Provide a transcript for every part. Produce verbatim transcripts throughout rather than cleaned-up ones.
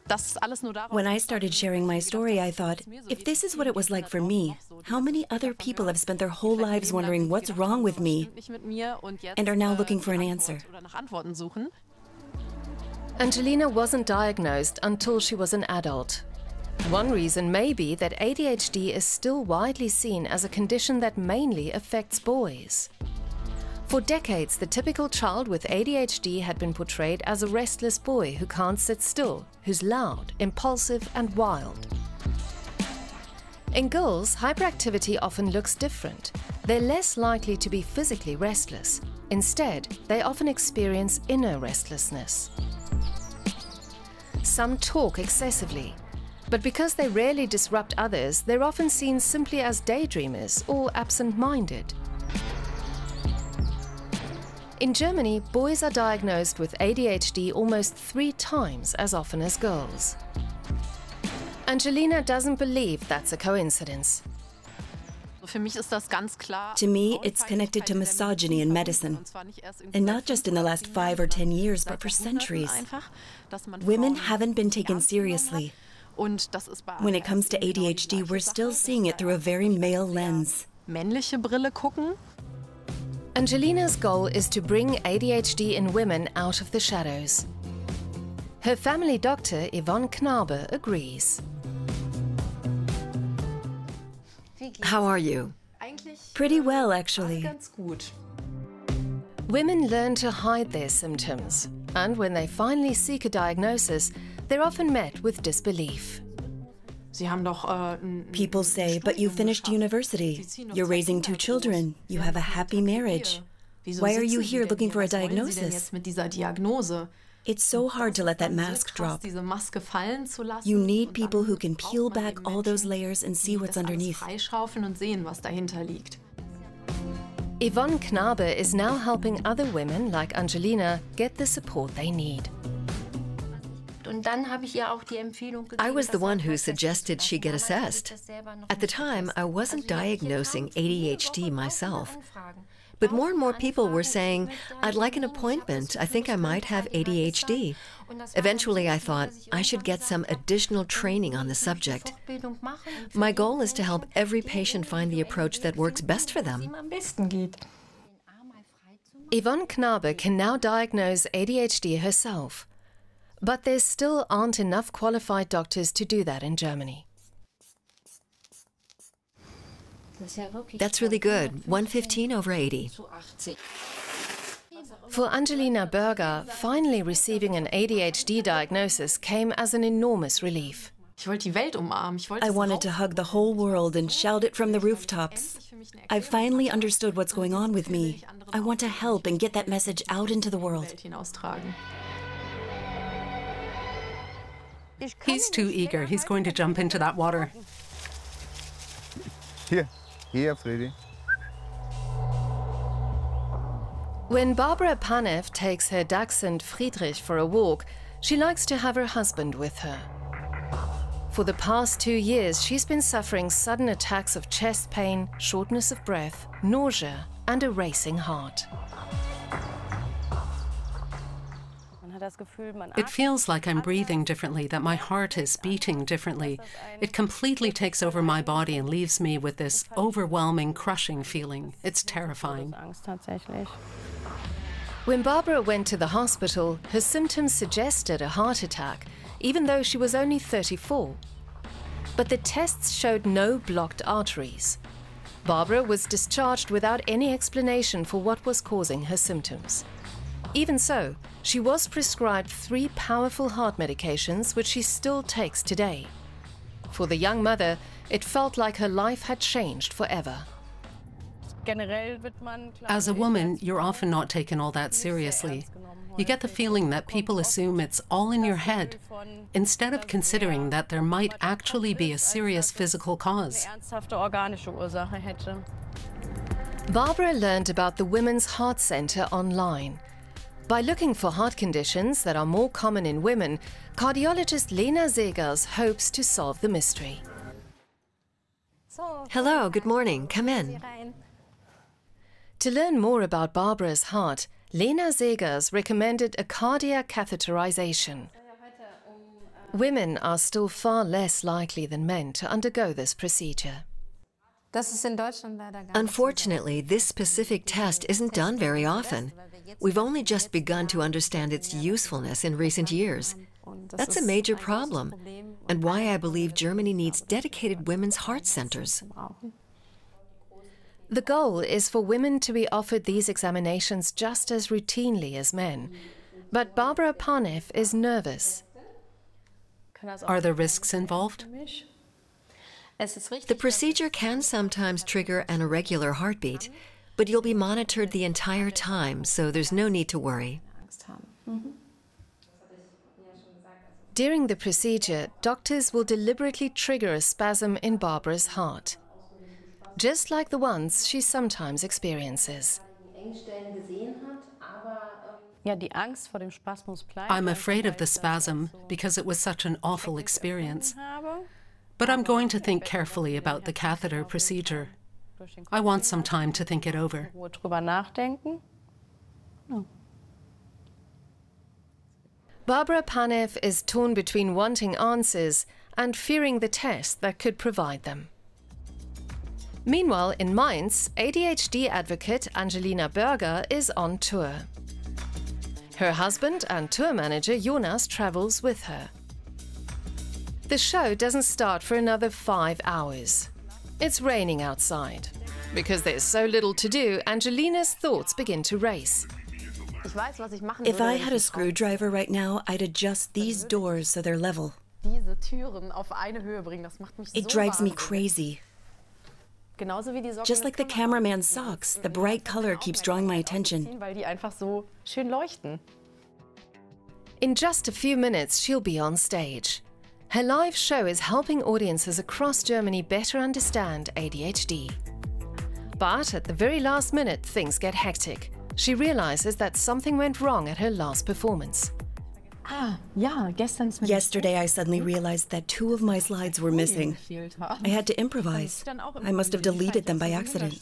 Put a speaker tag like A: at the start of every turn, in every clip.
A: When I started sharing my story, I thought, if this is what it was like for me, how many other people have spent their whole lives wondering what's wrong with me and are now looking for an answer?
B: Angelina wasn't diagnosed until she was an adult. One reason may be that A D H D is still widely seen as a condition that mainly affects boys. For decades, the typical child with A D H D had been portrayed as a restless boy who can't sit still, who's loud, impulsive, and wild. In girls, hyperactivity often looks different. They're less likely to be physically restless. Instead, they often experience inner restlessness. Some talk excessively, but because they rarely disrupt others, they're often seen simply as daydreamers or absent-minded. In Germany, boys are diagnosed with A D H D almost three times as often as girls. Angelina doesn't believe that's a coincidence.
A: To me, it's connected to misogyny in medicine, and not just in the last five or ten years, but for centuries. Women haven't been taken seriously. When it comes to A D H D, we're still seeing it through a very male lens.
B: Angelina's goal is to bring A D H D in women out of the shadows. Her family doctor, Yvonne Knabe, agrees.
C: How are you?
A: Pretty well, actually.
B: Women learn to hide their symptoms, and when they finally seek a diagnosis, they're often met with disbelief.
A: People say, but you finished university, you're raising two children, you have a happy marriage. Why are you here looking for a diagnosis? It's so hard to let that mask drop. You need people who can peel back all those layers and see what's underneath.
B: Yvonne Knabe is now helping other women like Angelina get the support they need.
C: I was the one who suggested she get assessed. At the time, I wasn't diagnosing A D H D myself. But more and more people were saying, I'd like an appointment, I think I might have A D H D. Eventually I thought I should get some additional training on the subject. My goal is to help every patient find the approach that works best for them.
B: Yvonne Knabe can now diagnose A D H D herself. But there still aren't enough qualified doctors to do that in Germany.
C: That's really good. one fifteen over eighty.
B: For Angelina Berger, finally receiving an A D H D diagnosis came as an enormous relief.
A: I wanted to hug the whole world and shout it from the rooftops. I finally understood what's going on with me. I want to help and get that message out into the world.
D: He's too eager. He's going to jump into that water.
E: Here, here, Freddy.
B: When Barbara Panev takes her dachshund Friedrich for a walk, she likes to have her husband with her. For the past two years, she's been suffering sudden attacks of chest pain, shortness of breath, nausea, and a racing heart.
D: It feels like I'm breathing differently, that my heart is beating differently. It completely takes over my body and leaves me with this overwhelming, crushing feeling. It's terrifying.
B: When Barbara went to the hospital, her symptoms suggested a heart attack, even though she was only thirty-four. But the tests showed no blocked arteries. Barbara was discharged without any explanation for what was causing her symptoms. Even so, she was prescribed three powerful heart medications, which she still takes today. For the young mother, it felt like her life had changed forever.
D: As a woman, you're often not taken all that seriously. You get the feeling that people assume it's all in your head, instead of considering that there might actually be a serious physical cause.
B: Barbara learned about the Women's Heart Center online. By looking for heart conditions that are more common in women, cardiologist Lena Segers hopes to solve the mystery.
C: Hello, good morning. Come in.
B: To learn more about Barbara's heart, Lena Segers recommended a cardiac catheterization. Women are still far less likely than men to undergo this procedure.
C: Unfortunately, this specific test isn't done very often. We've only just begun to understand its usefulness in recent years. That's a major problem, and why I believe Germany needs dedicated women's heart centers.
B: The goal is for women to be offered these examinations just as routinely as men. But Barbara Panev is nervous.
D: Are there risks involved?
C: The procedure can sometimes trigger an irregular heartbeat, but you'll be monitored the entire time, so there's no need to worry.
B: During the procedure, doctors will deliberately trigger a spasm in Barbara's heart, just like the ones she sometimes experiences.
D: I'm afraid of the spasm because it was such an awful experience. But I'm going to think carefully about the catheter procedure. I want some time to think it over.
B: Barbara Panev is torn between wanting answers and fearing the test that could provide them. Meanwhile, in Mainz, A D H D advocate Angelina Berger is on tour. Her husband and tour manager Jonas travels with her. The show doesn't start for another five hours. It's raining outside. Because there's so little to do, Angelina's thoughts begin to race.
A: If I had a screwdriver right now, I'd adjust these doors so they're level. It drives me crazy. Just like the cameraman's socks, the bright color keeps drawing my attention.
B: In just a few minutes, she'll be on stage. Her live show is helping audiences across Germany better understand A D H D. But at the very last minute, things get hectic. She realizes that something went wrong at her last performance.
A: Yesterday, I suddenly realized that two of my slides were missing. I had to improvise. I must have deleted them by accident.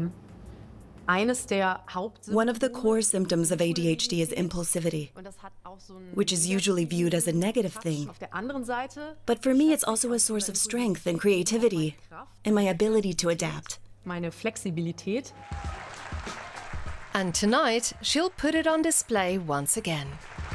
A: One of the core symptoms of A D H D is impulsivity, which is usually viewed as a negative thing. But for me, it's also a source of strength and creativity, and my ability to adapt.
B: And tonight, she'll put it on display once again.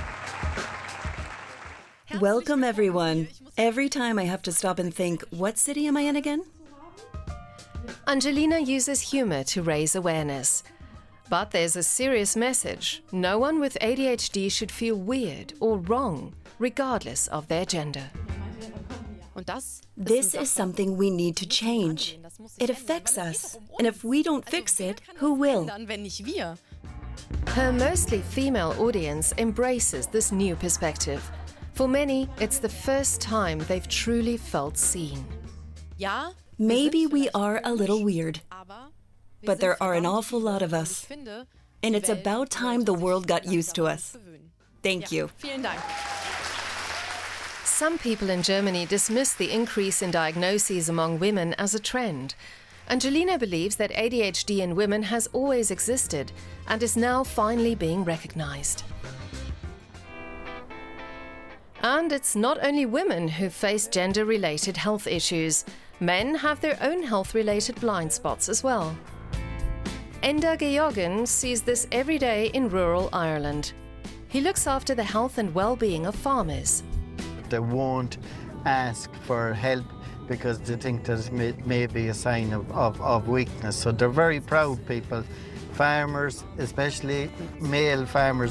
A: Welcome, everyone. Every time I have to stop and think, what city am I in again?
B: Angelina uses humor to raise awareness. But there's a serious message. No one with A D H D should feel weird or wrong, regardless of their gender.
A: This is something we need to change. It affects us, and if we don't fix it, who will?
B: Her mostly female audience embraces this new perspective. For many, it's the first time they've truly felt seen.
A: Maybe we are a little weird, but there are an awful lot of us, and it's about time the world got used to us. Thank you.
B: Some people in Germany dismiss the increase in diagnoses among women as a trend. Angelina believes that A D H D in women has always existed and is now finally being recognized. And it's not only women who face gender-related health issues. Men have their own health-related blind spots as well. Enda Georgen sees this every day in rural Ireland. He looks after the health and well-being of farmers.
E: They won't ask for help because they think that it may, may be a sign of, of, of weakness. So they're very proud people, farmers, especially male farmers.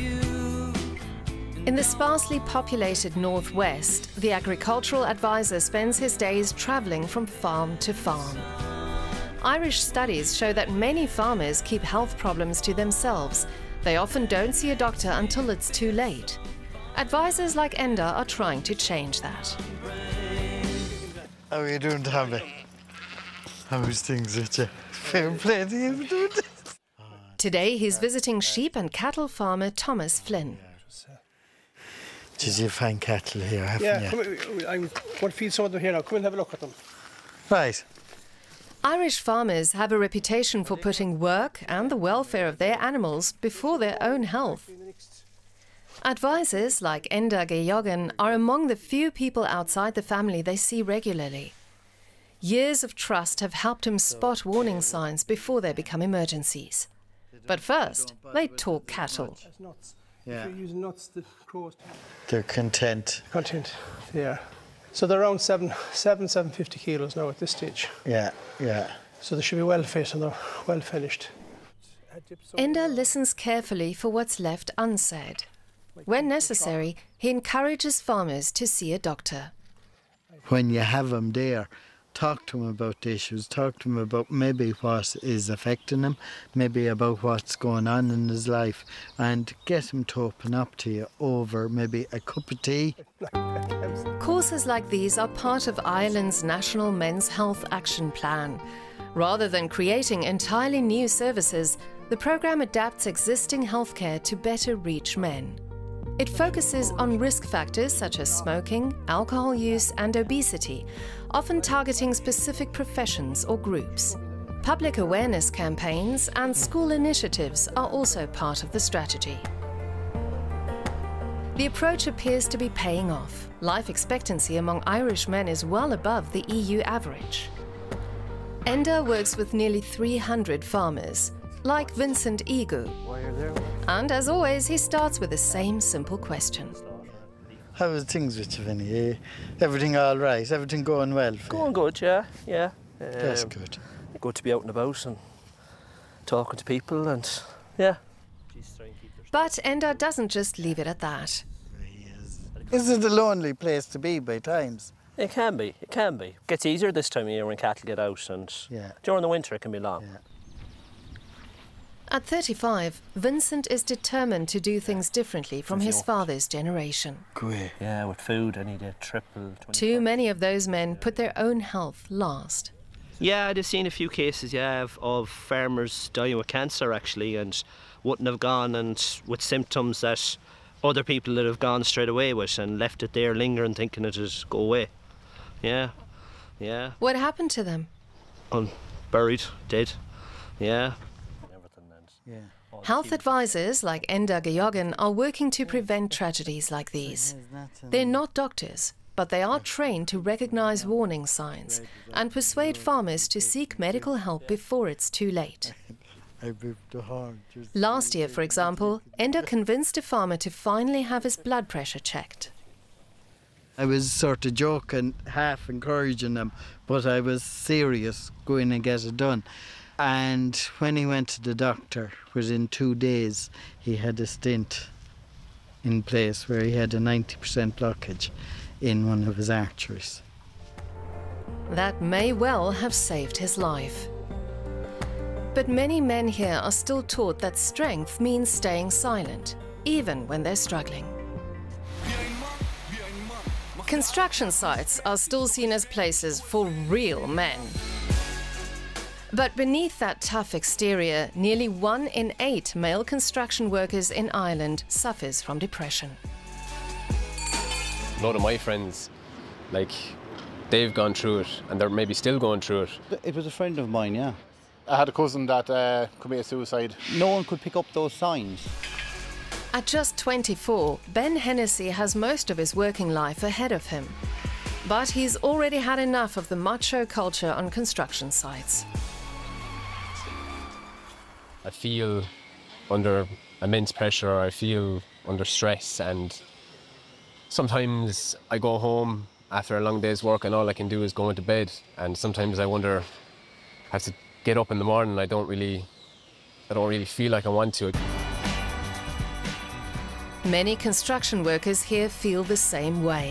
B: In the sparsely populated northwest, the agricultural advisor spends his days traveling from farm to farm. Irish studies show that many farmers keep health problems to themselves. They often don't see a doctor until it's too late. Advisors like Enda are trying to change that.
E: How are you doing, Tommy? How's things with you? Fair play to you, dude.
B: Today he's visiting sheep and cattle farmer Thomas Flynn.
E: Did you find cattle here, haven't
F: yeah,
E: you?
F: Yeah, I'm one field some of them here now. Come and have a look at them.
E: Right.
B: Irish farmers have a reputation for putting work and the welfare of their animals before their own health. Advisors like Enda Geoghegan are among the few people outside the family they see regularly. Years of trust have helped him spot warning signs before they become emergencies. But first, they talk cattle.
E: Yeah.
F: If you're using nuts, the crows.
E: They're content.
F: Content, yeah. So they're around seven, seven, seven fifty kilos now at this stage.
E: Yeah, yeah.
F: So they should be well fit and they're well finished.
B: Enda listens carefully for what's left unsaid. When necessary, he encourages farmers to see a doctor.
E: When you have them there, talk to him about the issues, talk to him about maybe what is affecting him, maybe about what's going on in his life, and get him to open up to you over maybe a cup of tea.
B: Courses like these are part of Ireland's National Men's Health Action Plan. Rather than creating entirely new services, the programme adapts existing healthcare to better reach men. It focuses on risk factors such as smoking, alcohol use and obesity, often targeting specific professions or groups. Public awareness campaigns and school initiatives are also part of the strategy. The approach appears to be paying off. Life expectancy among Irish men is well above the E U average. Enda works with nearly three hundred farmers, like Vincent Igu. And as always, he starts with the same simple question.
E: How are things with you, Vinny? Eh? Everything all right? Everything going well? For
G: Going
E: you?
G: good, yeah, yeah. Um,
E: That's good.
G: Good to be out and about and talking to people and, yeah.
B: But Enda doesn't just leave it at that.
E: Is it a lonely place to be by times?
G: It can be, it can be. It gets easier this time of year when cattle get out and
E: Yeah.
G: during the winter it can be long.
E: Yeah.
B: At thirty-five, Vincent is determined to do things differently from his father's generation.
E: Great.
G: Yeah, with food I need a triple.
B: Too many of those men put their own health last.
G: Yeah, I've seen a few cases, yeah, of, of farmers dying with cancer actually and wouldn't have gone and with symptoms that other people that have gone straight away with and left it there lingering thinking it would go away. Yeah, yeah.
B: What happened to them?
G: Unburied, dead, yeah.
E: Yeah.
B: Health advisors like Enda Geoghegan are working to prevent tragedies like these. They're not doctors, but they are trained to recognize warning signs and persuade farmers to seek medical help before it's too late. Last year, for example, Enda convinced a farmer to finally have his blood pressure checked.
E: I was sort of joking, half encouraging him, but I was serious going and get it done. And when he went to the doctor, within two days, he had a stent in place where he had a ninety percent blockage in one of his arteries.
B: That may well have saved his life. But many men here are still taught that strength means staying silent, even when they're struggling. Construction sites are still seen as places for real men. But beneath that tough exterior, nearly one in eight male construction workers in Ireland suffers from depression.
H: A lot of my friends, like, they've gone through it and they're maybe still going through it.
I: It was a friend of mine, yeah.
J: I had a cousin that uh, committed suicide.
I: No one could pick up those signs.
B: At just twenty-four, Ben Hennessy has most of his working life ahead of him. But he's already had enough of the macho culture on construction sites.
H: I feel under immense pressure, I feel under stress, and sometimes I go home after a long day's work and all I can do is go into bed, and sometimes I wonder, I have to get up in the morning and I don't really, I don't really feel like I want to.
B: Many construction workers here feel the same way.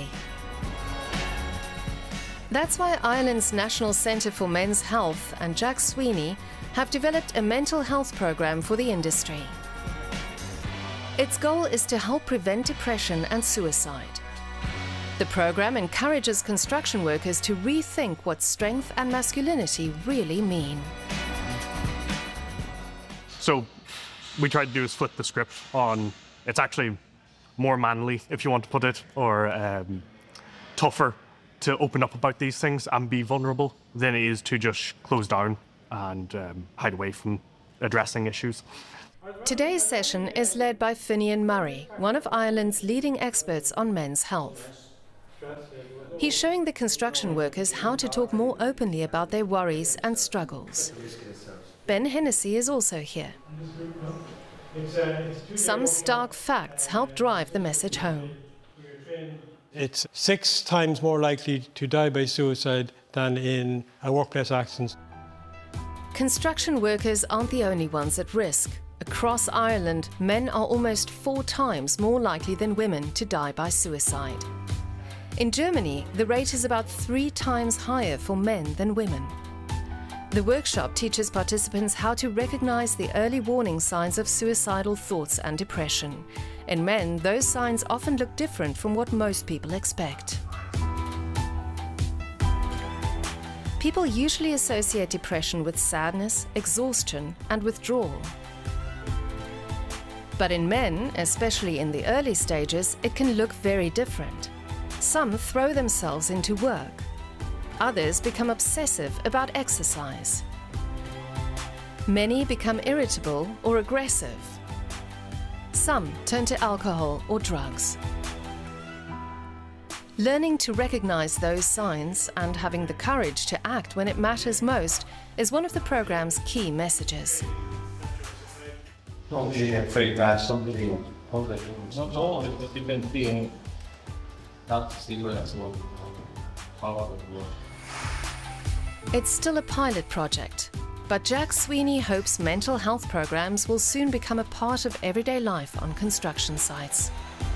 B: That's why Ireland's National Centre for Men's Health and Jack Sweeney have developed a mental health programme for the industry. Its goal is to help prevent depression and suicide. The programme encourages construction workers to rethink what strength and masculinity really mean.
K: So we tried to do is flip the script on, it's actually more manly, if you want to put it, or um, tougher to open up about these things and be vulnerable than it is to just close down and um, hide away from addressing issues.
B: Today's session is led by Finian Murray, one of Ireland's leading experts on men's health. He's showing the construction workers how to talk more openly about their worries and struggles. Ben Hennessy is also here. Some stark facts help drive the message home.
L: It's six times more likely to die by suicide than in a workplace accident.
B: Construction workers aren't the only ones at risk. Across Ireland, men are almost four times more likely than women to die by suicide. In Germany, the rate is about three times higher for men than women. The workshop teaches participants how to recognize the early warning signs of suicidal thoughts and depression. In men, those signs often look different from what most people expect. People usually associate depression with sadness, exhaustion, and withdrawal. But in men, especially in the early stages, it can look very different. Some throw themselves into work. Others become obsessive about exercise. Many become irritable or aggressive. Some turn to alcohol or drugs. Learning to recognize those signs and having the courage to act when it matters most is one of the program's key messages. It's still a pilot project, but Jack Sweeney hopes mental health programs will soon become a part of everyday life on construction sites.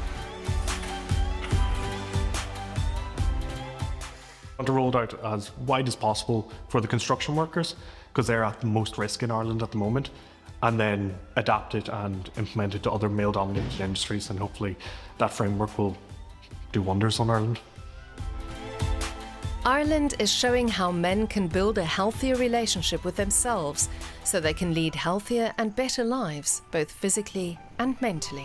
K: I want to roll it out as wide as possible for the construction workers, because they're at the most risk in Ireland at the moment, and then adapt it and implement it to other male-dominated industries, and hopefully that framework will do wonders on Ireland.
B: Ireland is showing how men can build a healthier relationship with themselves so they can lead healthier and better lives, both physically and mentally.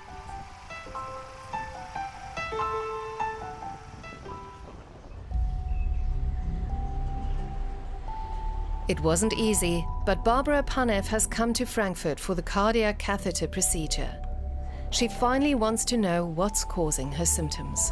B: It wasn't easy, but Barbara Panev has come to Frankfurt for the cardiac catheter procedure. She finally wants to know what's causing her symptoms.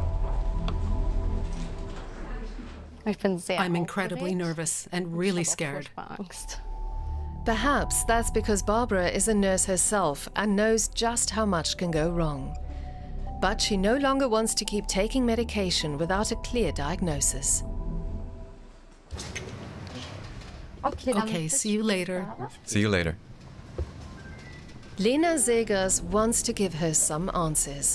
D: I'm incredibly nervous and really scared.
B: Perhaps that's because Barbara is a nurse herself and knows just how much can go wrong. But she no longer wants to keep taking medication without a clear diagnosis.
D: Okay, see you later.
M: See you later.
B: Lena Zegers wants to give her some answers.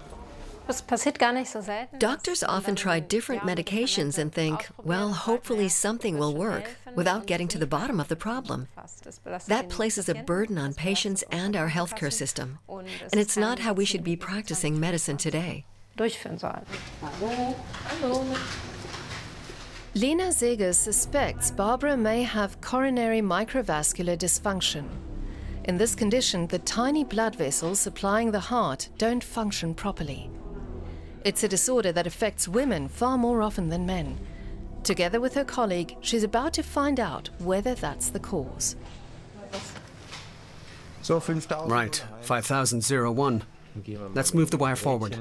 C: Doctors often try different medications and think, well, hopefully something will work, without getting to the bottom of the problem. That places a burden on patients and our healthcare system, and it's not how we should be practicing medicine today.
B: Lena Zegers suspects Barbara may have coronary microvascular dysfunction. In this condition, the tiny blood vessels supplying the heart don't function properly. It's a disorder that affects women far more often than men. Together with her colleague, she's about to find out whether that's the cause.
N: Right, five thousand oh one. Let's move the wire forward.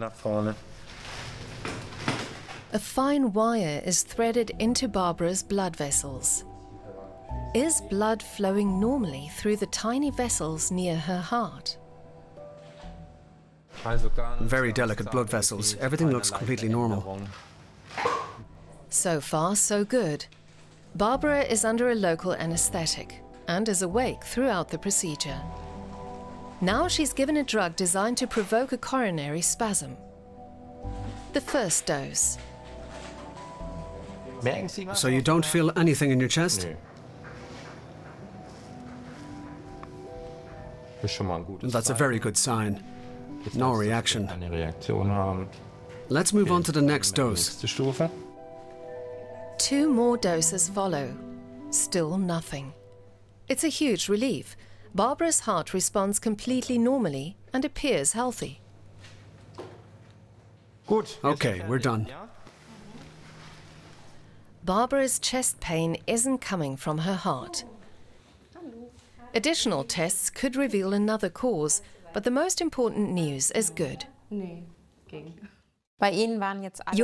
B: A fine wire is threaded into Barbara's blood vessels. Is blood flowing normally through the tiny vessels near her heart?
N: Very delicate blood vessels. Everything looks completely normal.
B: So far, so good. Barbara is under a local anesthetic and is awake throughout the procedure. Now she's given a drug designed to provoke a coronary spasm. The first dose.
N: So you don't feel anything in your chest? That's a very good sign. No reaction. Let's move on to the next dose.
B: Two more doses follow. Still nothing. It's a huge relief. Barbara's heart responds completely normally and appears healthy.
N: Okay, we're done.
B: Barbara's chest pain isn't coming from her heart. Additional tests could reveal another cause, but the most important news is good.
A: Your